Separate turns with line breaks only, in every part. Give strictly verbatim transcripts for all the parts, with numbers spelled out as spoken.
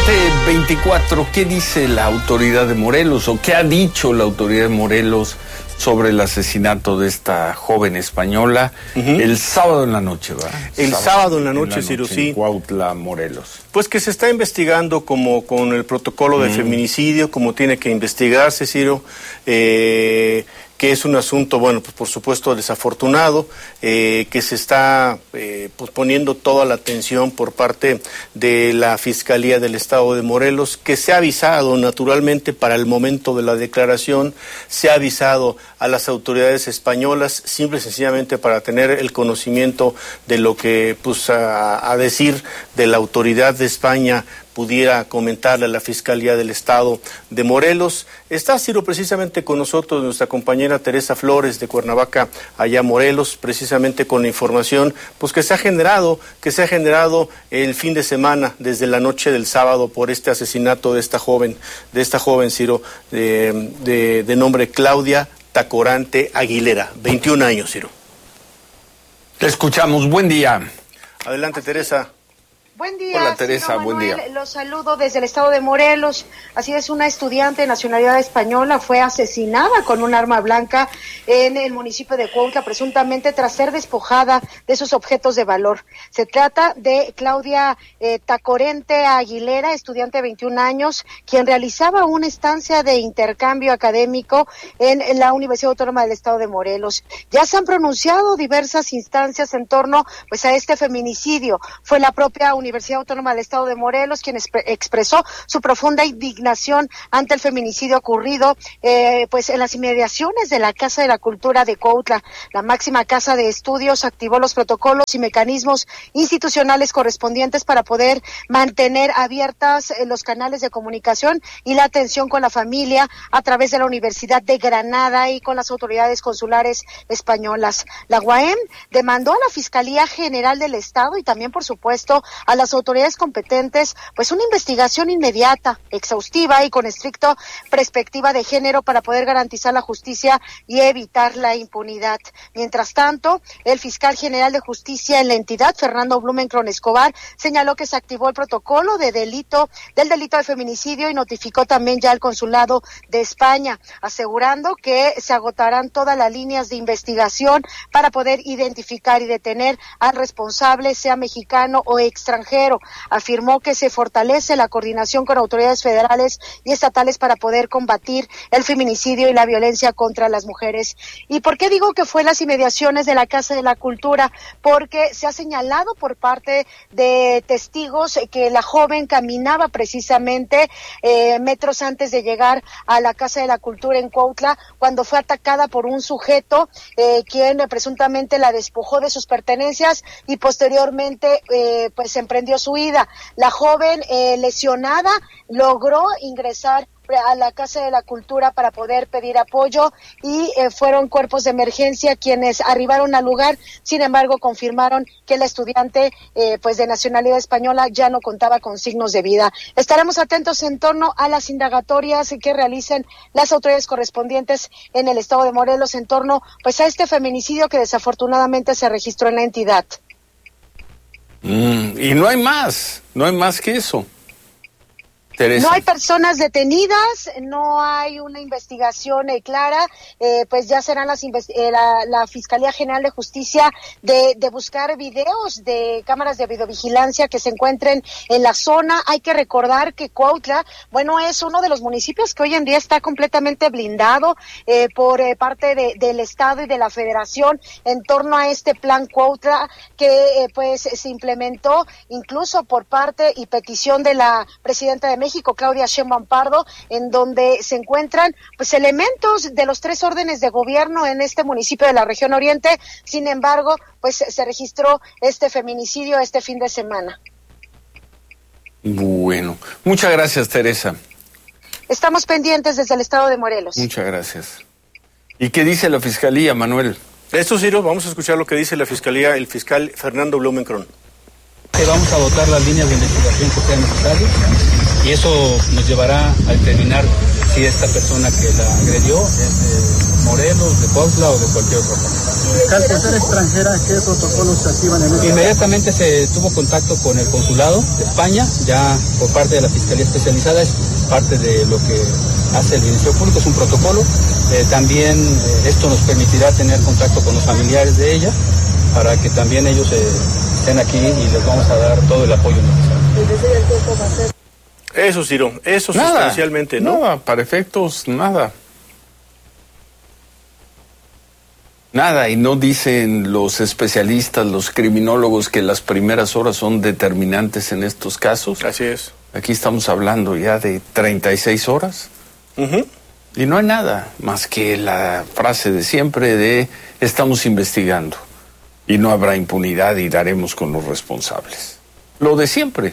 siete veinticuatro, ¿qué dice la autoridad de Morelos o qué ha dicho la autoridad de Morelos sobre el asesinato de esta joven española? Uh-huh. El sábado en la noche, ¿va?
El sábado, sábado en la noche, Ciro, sí.
En Cuautla, Morelos.
Pues que se está investigando como con el protocolo de uh-huh. feminicidio, como tiene que investigarse, Ciro, eh... que es un asunto, bueno, pues por supuesto desafortunado, eh, que se está eh, pues poniendo toda la atención por parte de la Fiscalía del Estado de Morelos, que se ha avisado naturalmente para el momento de la declaración, se ha avisado a las autoridades españolas, simple y sencillamente para tener el conocimiento de lo que, pues a, a decir de la autoridad de España, pudiera comentarle a la Fiscalía del Estado de Morelos. Está, Ciro, precisamente con nosotros nuestra compañera Teresa Flores de Cuernavaca, allá Morelos, precisamente con la información pues que se ha generado, que se ha generado el fin de semana, desde la noche del sábado, por este asesinato de esta joven, de esta joven, Ciro, de, de, de nombre Claudia Tacorante Aguilera, veintiún años, Ciro.
Te escuchamos, buen día.
Adelante, Teresa.
Buen día.
Hola, Teresa,
Manuel,
buen día.
Los saludo desde el estado de Morelos. Así es, una estudiante de nacionalidad española fue asesinada con un arma blanca en el municipio de Cuautla, presuntamente tras ser despojada de sus objetos de valor. Se trata de Claudia eh, Tacorente Aguilera, estudiante de veintiún años, quien realizaba una estancia de intercambio académico en, en la Universidad Autónoma del Estado de Morelos. Ya se han pronunciado diversas instancias en torno pues a este feminicidio. Fue la propia Universidad Autónoma del Estado de Morelos quien exp- expresó su profunda indignación ante el feminicidio ocurrido eh, pues en las inmediaciones de la Casa de la Cultura de Cuautla. La máxima casa de estudios activó los protocolos y mecanismos institucionales correspondientes para poder mantener abiertas eh, los canales de comunicación y la atención con la familia a través de la Universidad de Granada y con las autoridades consulares españolas. La U A M demandó a la Fiscalía General del Estado y también, por supuesto, a las autoridades competentes, pues una investigación inmediata, exhaustiva y con estricto perspectiva de género para poder garantizar la justicia y evitar la impunidad. Mientras tanto, el fiscal general de justicia en la entidad, Fernando Blumenkron Escobar, señaló que se activó el protocolo de delito, del delito de feminicidio y notificó también ya al consulado de España, asegurando que se agotarán todas las líneas de investigación para poder identificar y detener al responsable, sea mexicano o extranjero. Afirmó que se fortalece la coordinación con autoridades federales y estatales para poder combatir el feminicidio y la violencia contra las mujeres. ¿Y por qué digo que fue en las inmediaciones de la Casa de la Cultura? Porque se ha señalado por parte de testigos que la joven caminaba precisamente eh, metros antes de llegar a la Casa de la Cultura en Cuautla cuando fue atacada por un sujeto eh, quien presuntamente la despojó de sus pertenencias y posteriormente eh, pues se emprendió su huida. La joven eh, lesionada logró ingresar a la Casa de la Cultura para poder pedir apoyo y eh, fueron cuerpos de emergencia quienes arribaron al lugar. Sin embargo, confirmaron que la estudiante eh, pues de nacionalidad española ya no contaba con signos de vida. Estaremos atentos en torno a las indagatorias que realicen las autoridades correspondientes en el estado de Morelos en torno pues a este feminicidio que desafortunadamente se registró en la entidad.
Mm, y no hay más, no hay más que eso. Teresa.
No hay personas detenidas, no hay una investigación eh, clara, eh, pues ya serán las invest- eh, la, la Fiscalía General de Justicia de, de buscar videos de cámaras de videovigilancia que se encuentren en la zona. Hay que recordar que Cuautla, bueno, es uno de los municipios que hoy en día está completamente blindado eh, por eh, parte de, del Estado y de la Federación en torno a este plan Cuautla que eh, pues se implementó incluso por parte y petición de la presidenta de México, México, Claudia Sheinbaum Pardo, en donde se encuentran pues elementos de los tres órdenes de gobierno en este municipio de la región oriente. Sin embargo, pues se registró este feminicidio este fin de semana.
Bueno, muchas gracias, Teresa.
Estamos pendientes desde el estado de Morelos.
Muchas gracias. ¿Y qué dice la Fiscalía, Manuel?
Esto, Ciro, vamos a escuchar lo que dice la Fiscalía, el fiscal Fernando Blumenkron.
Vamos a dotar las líneas de investigación que sean necesarias y eso nos llevará a determinar si esta persona que la agredió es de Morelos, de Cuautla o de cualquier otra parte.
Al ser extranjera, ¿qué protocolos se activan en este
Inmediatamente se tuvo contacto con el consulado de España, ya por parte de la Fiscalía Especializada, es parte de lo que hace el Ministerio Público, es un protocolo. Eh, también eh, esto nos permitirá tener contacto con los familiares de ella, para que también ellos eh, estén aquí y les vamos a dar todo el apoyo necesario.
Eso, Ciro, eso
nada,
sustancialmente, ¿no?
Nada, para efectos, nada. Nada, y no dicen los especialistas, los criminólogos, que las primeras horas son determinantes en estos casos.
Así es.
Aquí estamos hablando ya de treinta y seis horas.
Uh-huh.
Y no hay nada más que la frase de siempre de estamos investigando y no habrá impunidad y daremos con los responsables. Lo de siempre.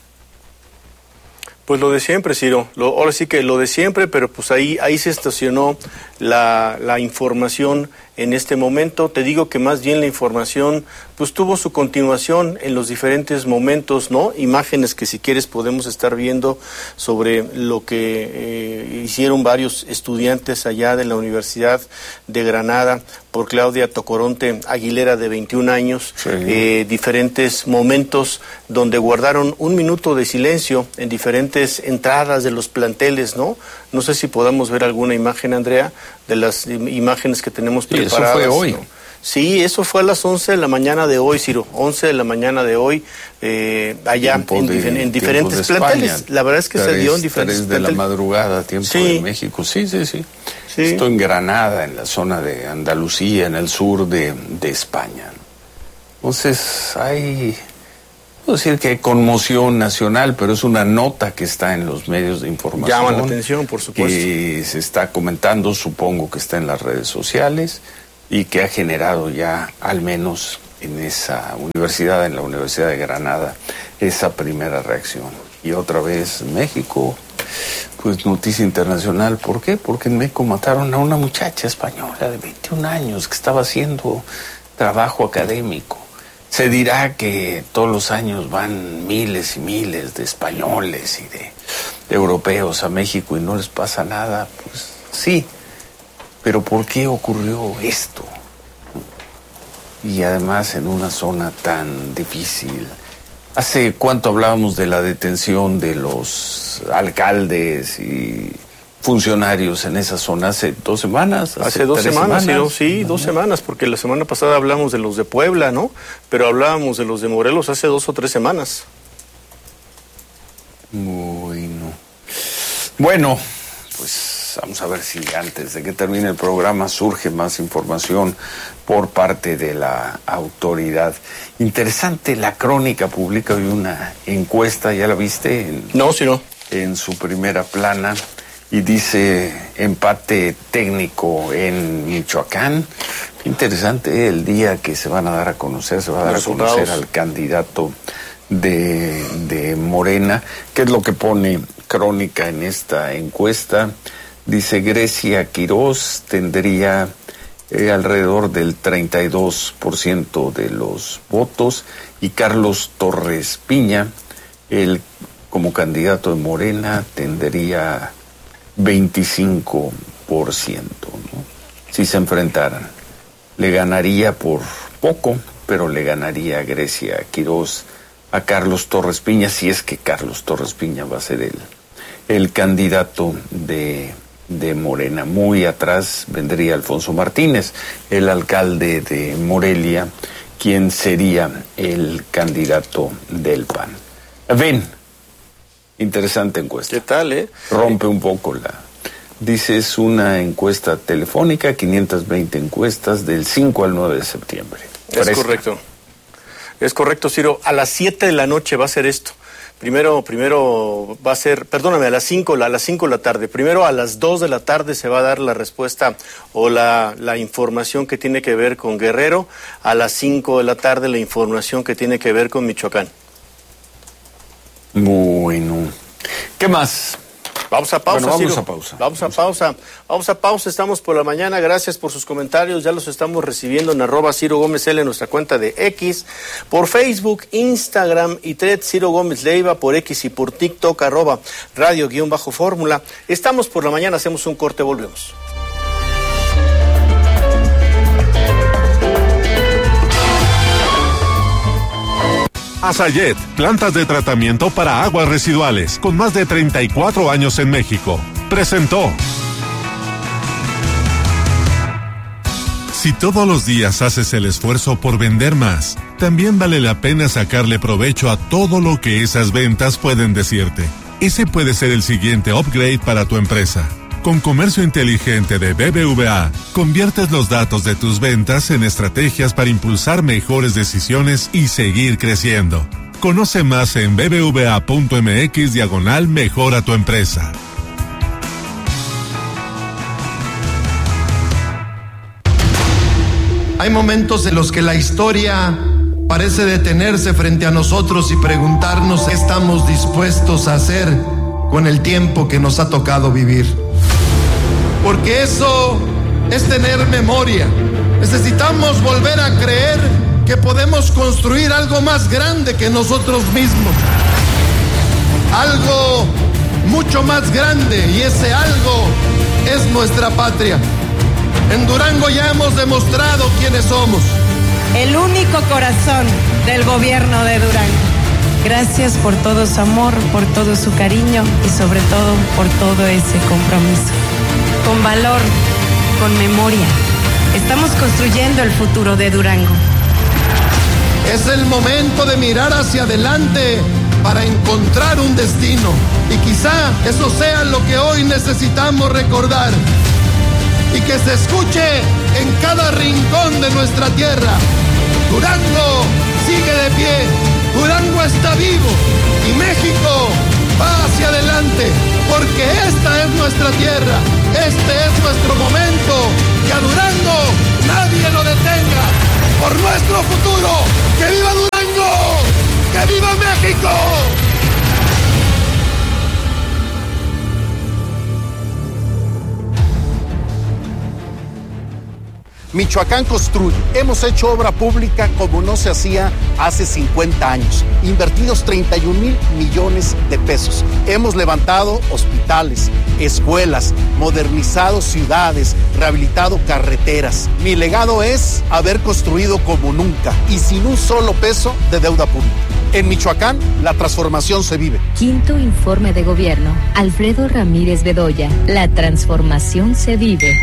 Pues lo de siempre, Ciro. Lo, ahora sí que lo de siempre, pero pues ahí, ahí se estacionó la, la información en este momento. Te digo que más bien la información pues tuvo su continuación en los diferentes momentos, ¿no? Imágenes que si quieres podemos estar viendo sobre lo que eh, hicieron varios estudiantes allá de la Universidad de Granada por Claudia Tocoronte Aguilera, de veintiún años.
Sí.
Eh, diferentes momentos donde guardaron un minuto de silencio en diferentes entradas de los planteles, ¿no? No sé si podamos ver alguna imagen, Andrea, de las imágenes que tenemos
Sí,
preparadas.
eso fue hoy.
¿no? Sí, eso fue a las once de la mañana de hoy, Ciro, once de la mañana de hoy, eh, allá en,
de,
en diferentes planteles. La verdad es que
tres,
se dio en diferentes
tres de
planteles.
la madrugada, tiempo
Sí.
de México. Sí, sí, sí,
sí.
Esto en Granada, en la zona de Andalucía, en el sur de, de España. Entonces, hay, puedo decir que hay conmoción nacional, pero es una nota que está en los medios de información.
Llama la atención, por supuesto.
Que se está comentando, supongo que está en las redes sociales, y que ha generado ya, al menos en esa universidad, en la Universidad de Granada, esa primera reacción. Y otra vez México, pues noticia internacional. ¿Por qué? Porque en México mataron a una muchacha española de veintiún años que estaba haciendo trabajo académico. Se dirá que todos los años van miles y miles de españoles y de, de europeos a México y no les pasa nada. Pues sí. Pero ¿por qué ocurrió esto? Y además en una zona tan difícil. ¿Hace cuánto hablábamos de la detención de los alcaldes y funcionarios en esa zona? ¿Hace dos semanas?
Hace, hace dos semanas, semanas? Sí, sí, dos uh-huh. semanas, porque la semana pasada hablamos de los de Puebla, ¿no? Pero hablábamos de los de Morelos hace dos o tres semanas.
Bueno. Bueno, pues vamos a ver si antes de que termine el programa surge más información por parte de la autoridad. Interesante, la Crónica publica hoy una encuesta, ¿ya la viste? En,
no, sí, no.
En su primera plana, y dice empate técnico en Michoacán. Interesante, el día que se van a dar a conocer, se va a dar a conocer al candidato de, de Morena. ¿Qué es lo que pone Crónica en esta encuesta? Dice Grecia Quirós tendría eh, alrededor del treinta y dos por ciento de los votos, y Carlos Torres Piña, él como candidato de Morena, tendría veinticinco por ciento, ¿no? Si se enfrentaran. Le ganaría por poco, pero le ganaría Grecia Quirós a Carlos Torres Piña, si es que Carlos Torres Piña va a ser el, el candidato de... de Morena. Muy atrás vendría Alfonso Martínez, el alcalde de Morelia, quien sería el candidato del P A N. Ven, interesante encuesta.
¿Qué tal, eh?
Rompe un poco la... Dice, es una encuesta telefónica, quinientas veinte encuestas del cinco al nueve de septiembre.
Es
Fresca.
correcto. Es correcto, Ciro. A las siete de la noche va a ser esto. Primero, primero va a ser, perdóname, a las cinco, a las cinco de la tarde. Primero a las dos de la tarde se va a dar la respuesta o la, la información que tiene que ver con Guerrero. A las cinco de la tarde la información que tiene que ver con Michoacán.
Bueno. ¿Qué más?
Vamos a pausa,
bueno, vamos
Ciro.
a pausa.
Vamos a pausa. Vamos a pausa. Estamos por la mañana. Gracias por sus comentarios. Ya los estamos recibiendo en arroba Ciro Gómez L en nuestra cuenta de X, por Facebook, Instagram y Thread Ciro Gómez Leiva, por X y por TikTok, arroba radio guión bajo fórmula. Estamos por la mañana. Hacemos un corte. Volvemos.
Azayet, plantas de tratamiento para aguas residuales, con más de treinta y cuatro años en México, presentó. Si todos los días haces el esfuerzo por vender más, también vale la pena sacarle provecho a todo lo que esas ventas pueden decirte. Ese puede ser el siguiente upgrade para tu empresa. Con Comercio Inteligente de B B V A, conviertes los datos de tus ventas en estrategias para impulsar mejores decisiones y seguir creciendo. Conoce más en bbva.mx diagonal mejora tu empresa.
Hay momentos en los que la historia parece detenerse frente a nosotros y preguntarnos qué estamos dispuestos a hacer con el tiempo que nos ha tocado vivir. Porque eso es tener memoria. Necesitamos volver a creer que podemos construir algo más grande que nosotros mismos. Algo mucho más grande, y ese algo es nuestra patria. En Durango ya hemos demostrado quiénes somos.
El único corazón del gobierno de Durango. Gracias por todo su amor, por todo su cariño y sobre todo por todo ese compromiso. Con valor, con memoria, estamos construyendo el futuro de Durango.
Es el momento de mirar hacia adelante para encontrar un destino. Y quizá eso sea lo que hoy necesitamos recordar. Y que se escuche en cada rincón de nuestra tierra. Durango sigue de pie, Durango está vivo y México va hacia adelante, porque esta es nuestra tierra, este es nuestro momento, que a Durango nadie lo detenga, por nuestro futuro. ¡Que viva Durango! ¡Que viva México!
Michoacán construye. Hemos hecho obra pública como no se hacía hace cincuenta años. Invertidos treinta y un mil millones de pesos. Hemos levantado hospitales, escuelas, modernizado ciudades, rehabilitado carreteras. Mi legado es haber construido como nunca y sin un solo peso de deuda pública. En Michoacán, la transformación se vive.
Quinto informe de gobierno. Alfredo Ramírez Bedoya. La transformación se vive.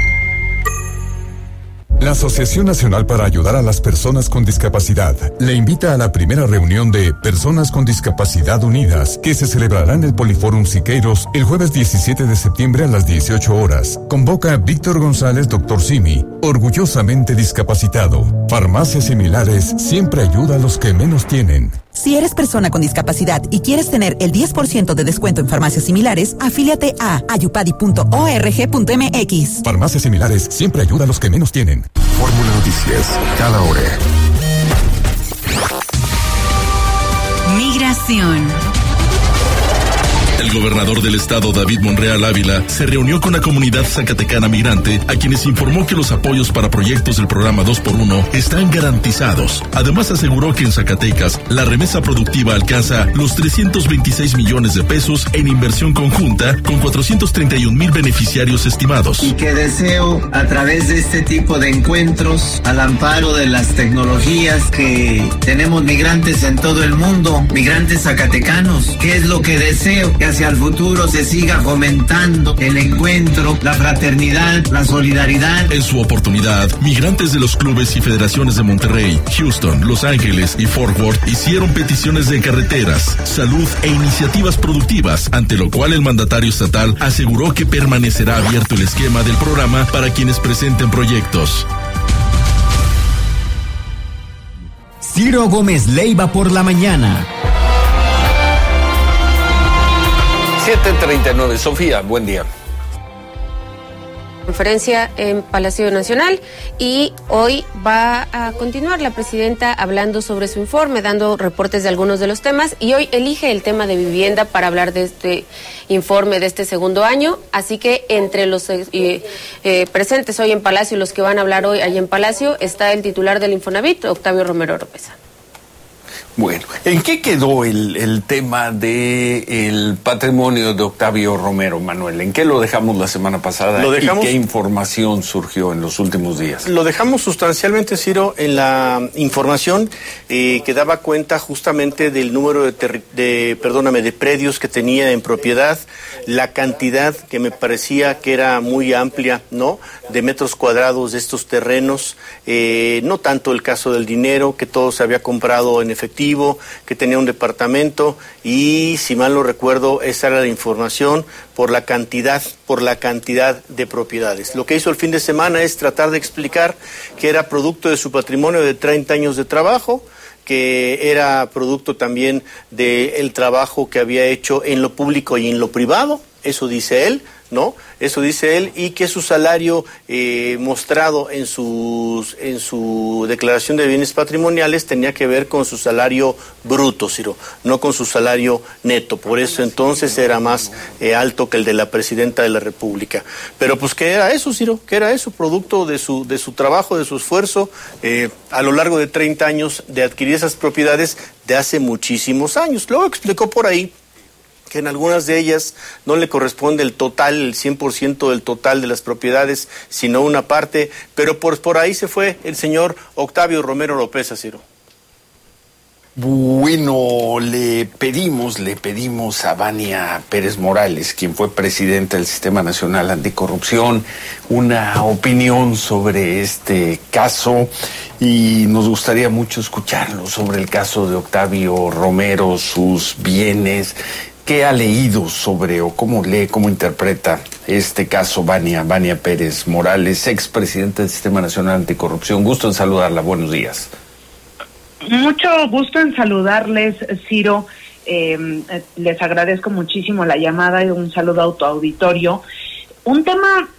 La Asociación Nacional para Ayudar a las Personas con Discapacidad le invita a la primera reunión de Personas con Discapacidad Unidas, que se celebrará en el Poliforum Siqueiros el jueves diecisiete de septiembre a las dieciocho horas. Convoca a Víctor González, doctor Simi, orgullosamente discapacitado. Farmacias Similares siempre ayuda a los que menos tienen.
Si eres persona con discapacidad y quieres tener el diez por ciento de descuento en farmacias similares, afíliate a ayupadi punto org punto mx.
Farmacias Similares siempre ayuda a los que menos tienen.
Fórmula Noticias, cada hora.
Migración.
El gobernador del estado, David Monreal Ávila, se reunió con la comunidad zacatecana migrante, a quienes informó que los apoyos para proyectos del programa dos por uno están garantizados. Además, aseguró que en Zacatecas, la remesa productiva alcanza los trescientos veintiséis millones de pesos en inversión conjunta, con cuatrocientos treinta y un mil beneficiarios estimados.
Y que deseo, a través de este tipo de encuentros, al amparo de las tecnologías que tenemos migrantes en todo el mundo, migrantes zacatecanos, ¿qué es lo que deseo? Que hacia el futuro se siga fomentando el encuentro, la fraternidad, la solidaridad.
En su oportunidad, migrantes de los clubes y federaciones de Monterrey, Houston, Los Ángeles y Fort Worth hicieron peticiones de carreteras, salud e iniciativas productivas, ante lo cual el mandatario estatal aseguró que permanecerá abierto el esquema del programa para quienes presenten proyectos.
Ciro Gómez Leiva por la mañana.
siete treinta y nueve. Sofía, buen día.
Conferencia en Palacio Nacional y hoy va a continuar la presidenta hablando sobre su informe, dando reportes de algunos de los temas, y hoy elige el tema de vivienda para hablar de este informe de este segundo año, así que entre los eh, eh, presentes hoy en Palacio y los que van a hablar hoy allí en Palacio está el titular del Infonavit, Octavio Romero Oropeza.
Bueno, ¿en qué quedó el, el tema de el patrimonio de Octavio Romero, Manuel? ¿En qué lo dejamos la semana pasada?
Lo dejamos,
¿Y qué información surgió en los últimos días?
Lo dejamos sustancialmente, Ciro, en la información eh, que daba cuenta justamente del número de, terri- de, perdóname, de predios que tenía en propiedad, la cantidad que me parecía que era muy amplia, ¿no?, de metros cuadrados de estos terrenos, eh, no tanto el caso del dinero, que todo se había comprado en efectivo, que tenía un departamento y, si mal no recuerdo, esa era la información por la cantidad, por la cantidad de propiedades. Lo que hizo el fin de semana es tratar de explicar que era producto de su patrimonio de treinta años de trabajo, que era producto también del trabajo que había hecho en lo público y en lo privado, eso dice él, ¿no? Eso dice él, y que su salario eh, mostrado en sus en su declaración de bienes patrimoniales tenía que ver con su salario bruto, Ciro, no con su salario neto. Por eso entonces era más eh, alto que el de la presidenta de la República. Pero pues ¿qué era eso, Ciro? ¿Qué era eso? Producto de su de su trabajo, de su esfuerzo eh, a lo largo de treinta años de adquirir esas propiedades de hace muchísimos años. Luego explicó por ahí que en algunas de ellas no le corresponde el total, el cien por ciento del total de las propiedades, sino una parte, pero por, por ahí se fue el señor Octavio Romero Oropeza, Ciro.
Bueno, le pedimos, le pedimos a Vania Pérez Morales, quien fue presidenta del Sistema Nacional Anticorrupción, una opinión sobre este caso, y nos gustaría mucho escucharlo sobre el caso de Octavio Romero, sus bienes. ¿Qué ha leído sobre o cómo lee, cómo interpreta este caso Vania, Vania Pérez Morales, expresidenta del Sistema Nacional Anticorrupción? Gusto en saludarla, buenos días.
Mucho gusto en saludarles, Ciro. Eh, les agradezco muchísimo la llamada y un saludo a tu auditorio. Un tema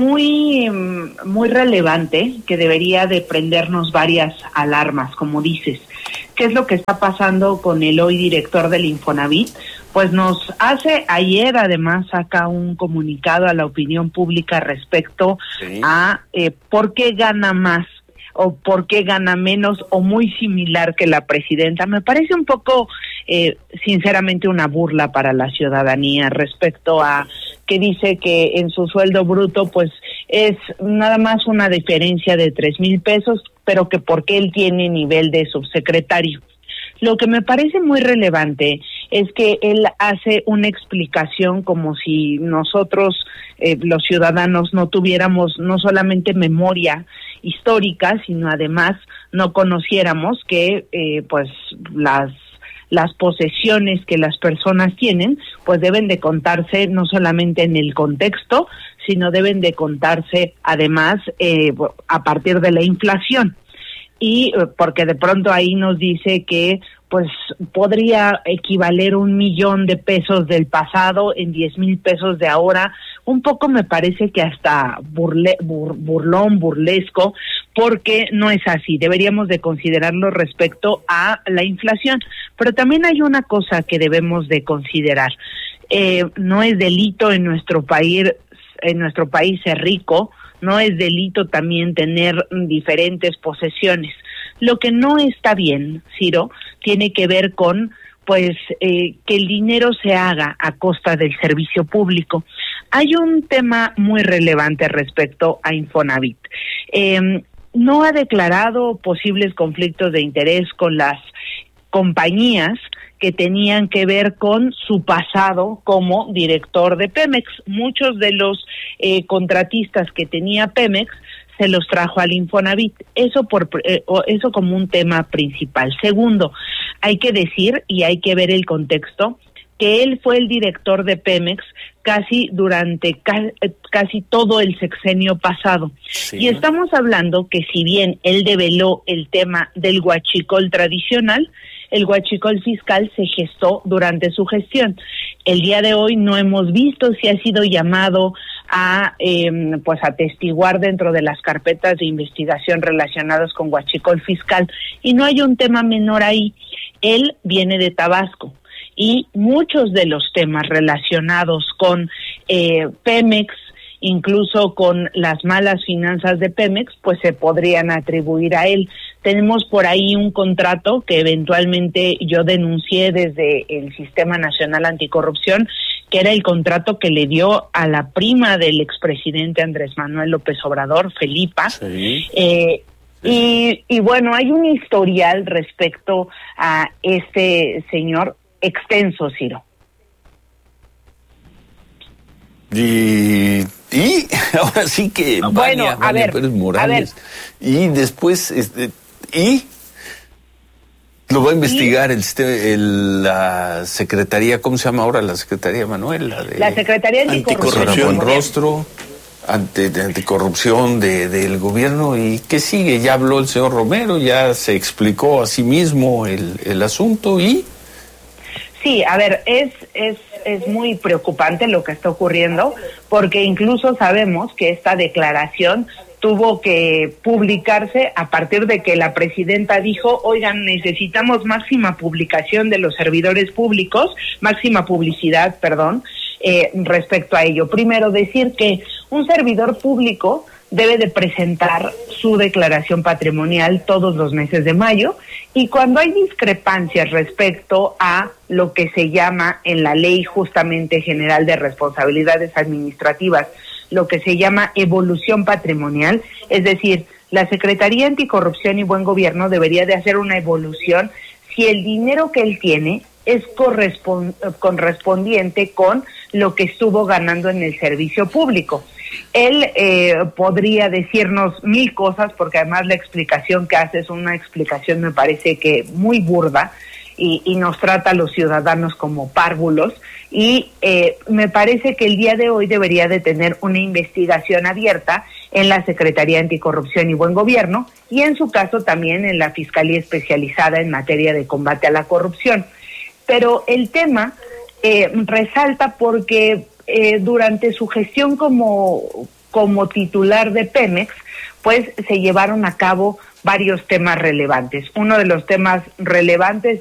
muy, muy relevante que debería de prendernos varias alarmas, como dices. ¿Qué es lo que está pasando con el hoy director del Infonavit? Pues nos hace, ayer además saca un comunicado a la opinión pública respecto sí. a eh, por qué gana más o por qué gana menos o muy similar que la presidenta. Me parece un poco, eh, sinceramente, una burla para la ciudadanía respecto a que dice que en su sueldo bruto pues es nada más una diferencia de tres mil pesos, pero que porque él tiene nivel de subsecretario. Lo que me parece muy relevante es que él hace una explicación como si nosotros, eh, los ciudadanos, no tuviéramos no solamente memoria histórica, sino además no conociéramos que eh, pues las las posesiones que las personas tienen, pues deben de contarse no solamente en el contexto, sino deben de contarse además eh, a partir de la inflación. Y porque de pronto ahí nos dice que pues podría equivaler un millón de pesos del pasado en diez mil pesos de ahora, un poco me parece que hasta burle, bur, burlón, burlesco, porque no es así, deberíamos de considerarlo respecto a la inflación, pero también hay una cosa que debemos de considerar, eh, no es delito en nuestro país, en nuestro país ser rico, no es delito también tener diferentes posesiones. Lo que no está bien, Ciro, tiene que ver con pues eh, que el dinero se haga a costa del servicio público. Hay un tema muy relevante respecto a Infonavit. Eh, no ha declarado posibles conflictos de interés con las compañías que tenían que ver con su pasado como director de Pemex. Muchos de los eh, contratistas que tenía Pemex se los trajo al Infonavit. Eso por eh, eso como un tema principal. Segundo, hay que decir y hay que ver el contexto que él fue el director de Pemex casi durante ca- casi todo el sexenio pasado. Sí. Y estamos hablando que si bien él develó el tema del huachicol tradicional, el huachicol fiscal se gestó durante su gestión. El día de hoy no hemos visto si ha sido llamado a eh, pues atestiguar dentro de las carpetas de investigación relacionadas con huachicol fiscal. Y no hay un tema menor ahí. Él viene de Tabasco y muchos de los temas relacionados con eh, Pemex, incluso con las malas finanzas de Pemex, pues se podrían atribuir a él. Tenemos por ahí un contrato que eventualmente yo denuncié desde el Sistema Nacional Anticorrupción, que era el contrato que le dio a la prima del expresidente Andrés Manuel López Obrador, Felipa. Sí. Eh, sí. Y, y bueno, hay un historial respecto a este señor extenso, Ciro.
Y, y ahora sí que
bueno, Vania,
a
Vania ver,
Pérez Morales.
A ver.
Y después, este, y lo va a investigar el, el, la Secretaría, ¿cómo se llama ahora la Secretaría, Manuel? La, de
la Secretaría de Anticorrupción.
Buen rostro, ante, de anticorrupción de, del gobierno. ¿Y qué sigue? Ya habló el señor Romero, ya se explicó a sí mismo el, el asunto y...
Sí, a ver, es, es, es muy preocupante lo que está ocurriendo, porque incluso sabemos que esta declaración tuvo que publicarse a partir de que la presidenta dijo, oigan, necesitamos máxima publicación de los servidores públicos, máxima publicidad, perdón, eh, respecto a ello. Primero, decir que un servidor público debe de presentar su declaración patrimonial todos los meses de mayo, y cuando hay discrepancias respecto a lo que se llama en la Ley justamente General de Responsabilidades Administrativas, lo que se llama evolución patrimonial, es decir, la Secretaría Anticorrupción y Buen Gobierno debería de hacer una evolución si el dinero que él tiene es correspond- correspondiente con lo que estuvo ganando en el servicio público. Él eh, podría decirnos mil cosas, porque además la explicación que hace es una explicación, me parece que muy burda, y, y nos trata a los ciudadanos como párvulos, y eh, me parece que el día de hoy debería de tener una investigación abierta en la Secretaría Anticorrupción y Buen Gobierno, y en su caso también en la Fiscalía Especializada en materia de combate a la corrupción. Pero el tema eh, resalta porque eh, durante su gestión como, como titular de Pemex, pues se llevaron a cabo varios temas relevantes. Uno de los temas relevantes